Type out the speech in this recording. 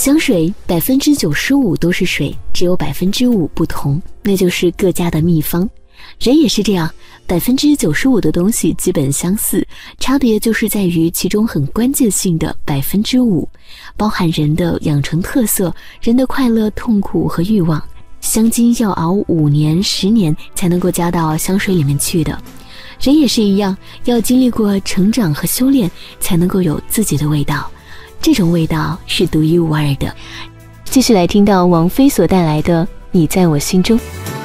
香水95%都是水，只有5%不同，那就是各家的秘方。人也是这样，95%的东西基本相似，差别就是在于其中很关键性的5%，包含人的养成特色、人的快乐、痛苦和欲望。香精要熬5年、10年才能够加到香水里面去的。人也是一样，要经历过成长和修炼，才能够有自己的味道。这种味道是独一无二的。继续来听到王菲所带来的《你在我心中》。